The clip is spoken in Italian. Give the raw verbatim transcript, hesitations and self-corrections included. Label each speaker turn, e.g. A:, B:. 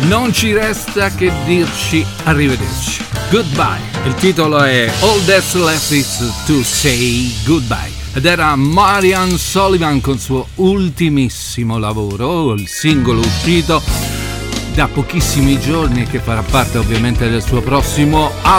A: non ci resta che dirci arrivederci. Goodbye. Il titolo è All That's Left Is To Say Goodbye. Ed era Marianne Sullivan con il suo ultimissimo lavoro, il singolo uscito da pochissimi giorni, che farà parte ovviamente del suo prossimo album.